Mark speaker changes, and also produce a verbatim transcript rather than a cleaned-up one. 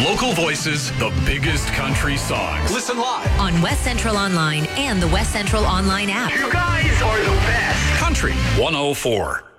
Speaker 1: Local voices, the biggest country songs. Listen live
Speaker 2: on West Central Online and the West Central Online app.
Speaker 3: You guys are the best.
Speaker 1: Country one oh four.